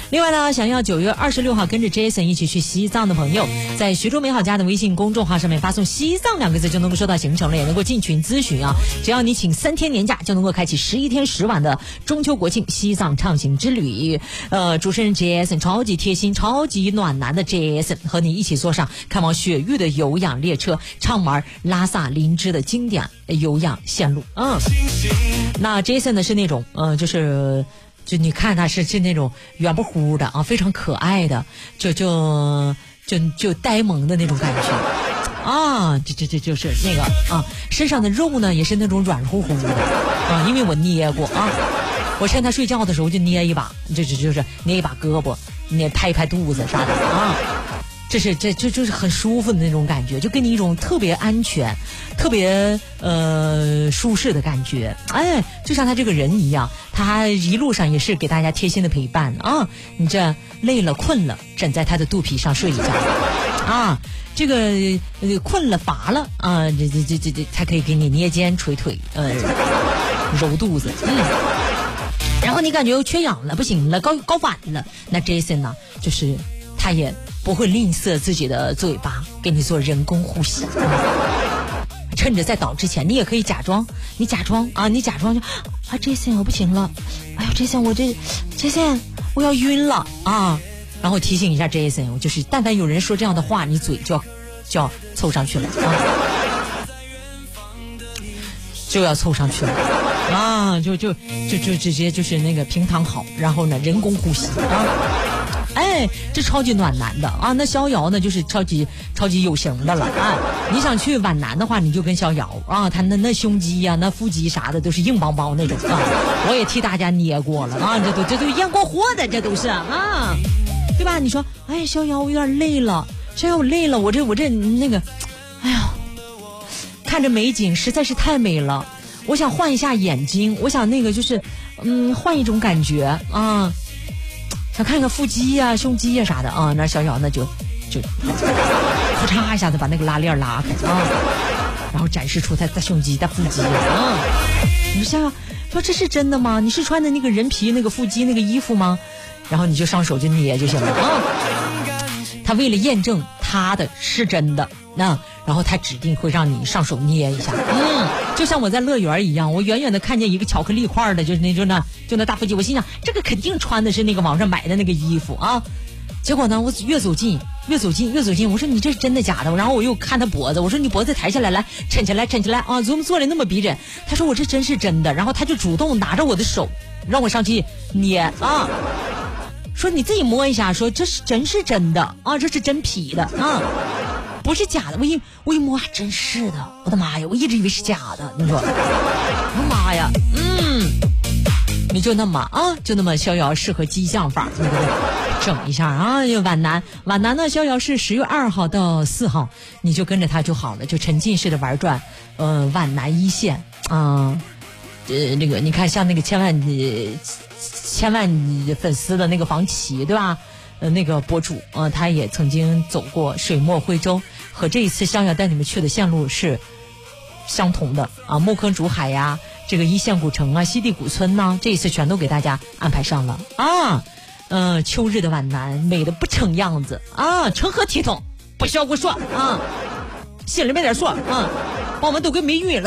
另外呢，想要9月26号跟着 Jason 一起去西藏的朋友，在徐州美好家的微信公众号上面发送西藏2个字就能够收到行程了，也能够进群咨询啊。只要你请3天年假，就能够开启11天10晚的中秋国庆西藏畅行之旅。主持人 Jason 超级贴心、超级暖男的 Jason 和你一起坐上开往雪域的有氧列车，畅玩拉萨林芝的经典有氧线路。那 Jason 呢是那种就你看他是那种圆不乎的啊，非常可爱的，就呆萌的那种感觉啊，这就是那个啊，身上的肉呢也是那种软乎乎的啊，因为我捏过啊，我趁他睡觉的时候就捏一把，就是捏一把胳膊，捏拍一拍肚子啥的啊。这就是很舒服的那种感觉，就给你一种特别安全、特别舒适的感觉。哎，就像他这个人一样，他一路上也是给大家贴心的陪伴啊。你这累了困了，枕在他的肚皮上睡一觉啊。这个困了乏了啊，这他可以给你捏肩捶腿，揉肚子，然后你感觉缺氧了，不行了，高反了，那 Jason 呢，就是他也不会吝啬自己的嘴巴，给你做人工呼吸。趁着在倒之前，你也可以假装就Jason 我不行了，哎呦 Jason 我要晕了啊！然后提醒一下 Jason， 我就是但凡有人说这样的话，你嘴就要凑上去了啊，就要凑上去了啊，就直接就是那个平躺好，然后呢人工呼吸啊。哎，这超级暖男的啊！那逍遥呢，就是超级有型的了啊！你想去皖南的话，你就跟逍遥啊，他那胸肌呀、那腹肌啥的都是硬邦邦那种啊！我也替大家捏过了啊，这都验过货的，这都是啊，对吧？你说，哎，逍遥我有点累了，逍遥我累了，我这那个，哎呀，看着美景实在是太美了，我想换一下眼睛，我想那个就是换一种感觉啊。想看看腹肌呀、胸肌呀啥的啊，那逍遥那就咔嚓一下子把那个拉链拉开啊，然后展示出他的胸肌、他腹肌啊。你说逍遥说这是真的吗？你是穿的那个人皮那个腹肌那个衣服吗？然后你就上手就捏就行了啊。他为了验证他的是真的，那然后他指定会让你上手捏一下，就像我在乐园一样，我远远的看见一个巧克力块的，就那大腹肌，我心想这个肯定穿的是那个网上买的那个衣服啊。结果呢，我越走近，我说你这是真的假的？然后我又看他脖子，我说你脖子抬下来，来抻起来啊，怎么做的那么逼真？他说我这真是真的，然后他就主动拿着我的手让我上去捏啊，说你自己摸一下，说这是真的啊，这是真皮的啊。不是假的，我一摸还真是的，我的妈呀，我一直以为是假的，你说，我的妈呀，你就那么逍遥适合激将法，对不对？整一下啊，皖南呢，逍遥是10月2号到4号，你就跟着他就好了，就沉浸式的玩转，皖南1线啊，那个你看像那个千万粉丝的那个房琪，对吧？那个博主他也曾经走过水墨徽州，和这一次逍遥带你们去的线路是相同的啊，木坑竹海呀，这个一线古城啊，西递古村呐，这一次全都给大家安排上了啊。秋日的皖南美得不成样子啊，成何体统，不需要我说啊，心里面点数啊，把我们都给美晕了。